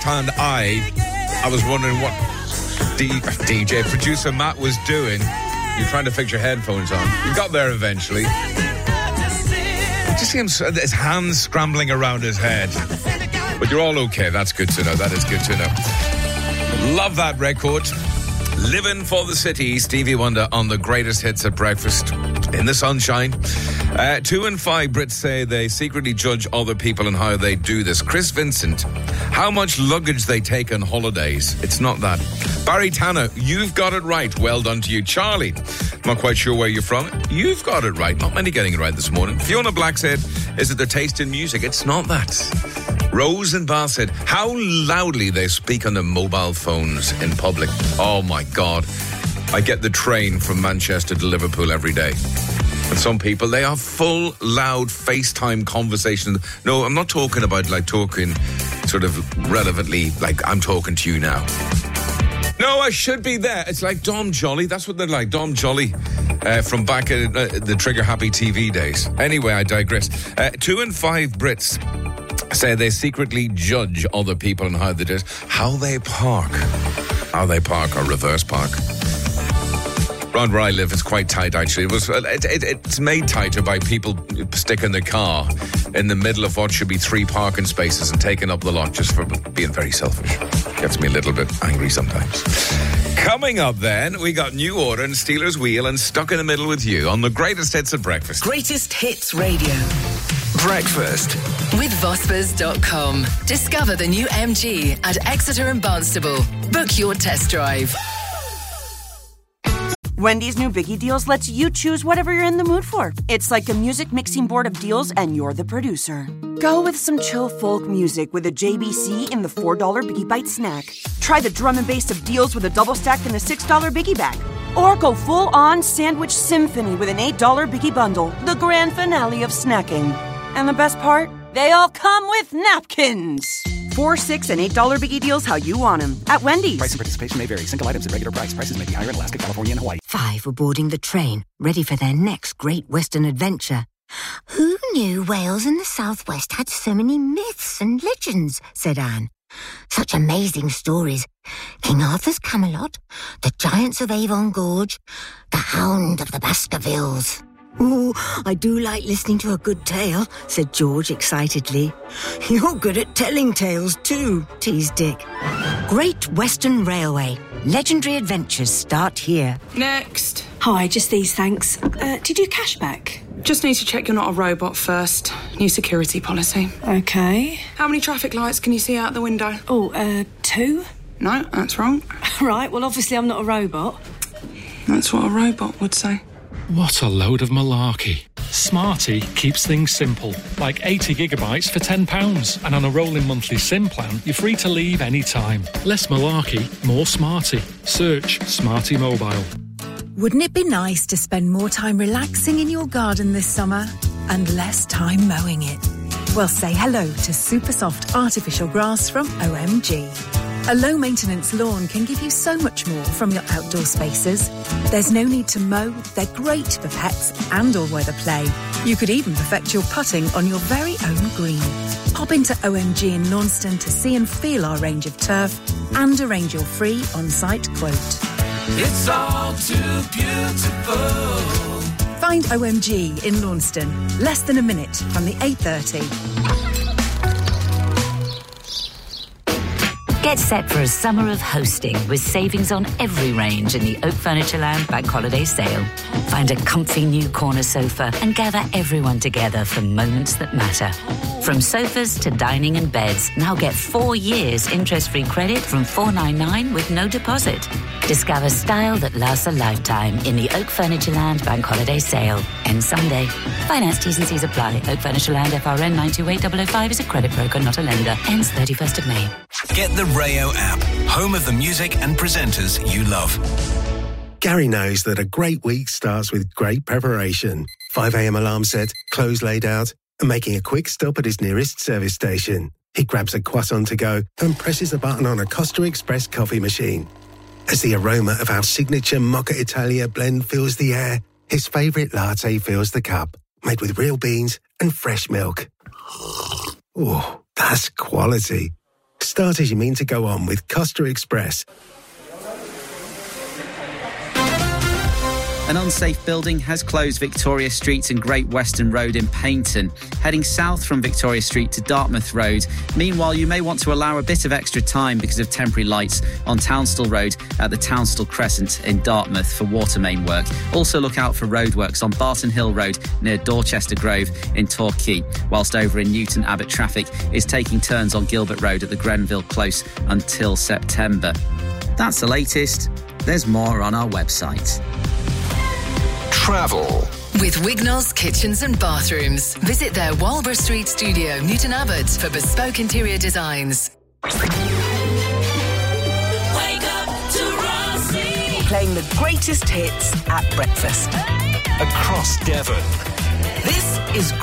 left-hand eye, I was wondering what DJ producer Matt was doing. You're trying to fix your headphones on. You got there eventually. Just see him, his hands scrambling around his head. But you're all okay. That's good to know. That is good to know. Love that record. Living for the City, Stevie Wonder on the greatest hits at breakfast in the sunshine. 2 in 5 Brits say they secretly judge other people and how they do this. Chris Vincent, how much luggage they take on holidays. It's not that. Barry Tanner, you've got it right. Well done to you. Charlie, not quite sure where you're from. You've got it right. Not many getting it right this morning. Fiona Black said, is it their taste in music? It's not that. Rose and Bath said, how loudly they speak on their mobile phones in public. Oh my God. I get the train from Manchester to Liverpool every day. And some people, they have full, loud FaceTime conversations. No, I'm not talking about like talking sort of relevantly, like I'm talking to you now. No, I should be there. It's like Dom Jolly. That's what they're like. Dom Jolly from back in the Trigger Happy TV days. Anyway, I digress. 2 in 5 Brits say they secretly judge other people and how they do it. How they park or reverse park. Around where I live, it's quite tight, actually. It's made tighter by people sticking their car in the middle of what should be 3 parking spaces and taking up the lot just for being very selfish. Gets me a little bit angry sometimes. Coming up then, we got New Order and Steelers Wheel and Stuck in the Middle with You on the greatest hits at breakfast. Greatest Hits Radio. Breakfast with Vospers.com. Discover the new MG at Exeter and Barnstable. Book your test drive. Wendy's new Biggie Deals lets you choose whatever you're in the mood for. It's like a music mixing board of deals and you're the producer. Go with some chill folk music with a JBC in the $4 Biggie Bite snack. Try the drum and bass of deals with a double stack in the $6 Biggie Bag. Or go full-on sandwich symphony with an $8 Biggie Bundle, the grand finale of snacking. And the best part? They all come with napkins. $4, $6, and $8 Biggie Deals how you want them at Wendy's. Price and participation may vary. Single items at regular price. Prices may be higher in Alaska, California, and Hawaii. 5 were boarding the train, ready for their next great Western adventure. Who knew Wales and the Southwest had so many myths and legends, said Anne. Such amazing stories. King Arthur's Camelot, the Giants of Avon Gorge, the Hound of the Baskervilles. Oh, I do like listening to a good tale, said George excitedly. You're good at telling tales too, teased Dick. Great Western Railway. Legendary adventures start here. Next. Hi, just these, thanks. Do you do cashback? Just need to check you're not a robot first. New security policy. Okay. How many traffic lights can you see out the window? 2? No, that's wrong. Right, well, obviously I'm not a robot. That's what a robot would say. What a load of malarkey. Smarty keeps things simple, like 80 gigabytes for £10. And on a rolling monthly SIM plan, you're free to leave any time. Less malarkey, more smarty. Search Smarty Mobile. Wouldn't it be nice to spend more time relaxing in your garden this summer and less time mowing it? Well, say hello to super soft artificial grass from OMG. A low-maintenance lawn can give you so much more from your outdoor spaces. There's no need to mow, they're great for pets and all-weather play. You could even perfect your putting on your very own green. Pop into OMG in Launceston to see and feel our range of turf and arrange your free on-site quote. It's all too beautiful. Find OMG in Launceston, less than a minute from the 8:30. Get set for a summer of hosting with savings on every range in the Oak Furniture Land Bank Holiday Sale. Find a comfy new corner sofa and gather everyone together for moments that matter. From sofas to dining and beds, now get 4 years interest-free credit from $499 with no deposit. Discover style that lasts a lifetime in the Oak Furniture Land Bank Holiday Sale. Ends Sunday. Finance T's and C's apply. Oak Furniture Land FRN 928005 is a credit broker, not a lender. Ends 31st of May. Get the Rayo app, home of the music and presenters you love. Gary knows that a great week starts with great preparation. 5 a.m. alarm set, clothes laid out, and making a quick stop at his nearest service station. He grabs a croissant to go and presses a button on a Costa Express coffee machine. As the aroma of our signature Mocha Italia blend fills the air, his favourite latte fills the cup, made with real beans and fresh milk. Oh, that's quality. Start as you mean to go on with Costa Express. An unsafe building has closed Victoria Street and Great Western Road in Paignton, heading south from Victoria Street to Dartmouth Road. Meanwhile, you may want to allow a bit of extra time because of temporary lights on Townsville Road at the Townsville Crescent in Dartmouth for water main work. Also look out for roadworks on Barton Hill Road near Dorchester Grove in Torquay, whilst over in Newton Abbot traffic is taking turns on Gilbert Road at the Grenville Close until September. That's the latest. There's more on our website. Travel. With Wignall's Kitchens and Bathrooms. Visit their Walborough Street studio, Newton Abbot, for bespoke interior designs. Wake up to Rossi. Playing the greatest hits at breakfast. Across Devon. This is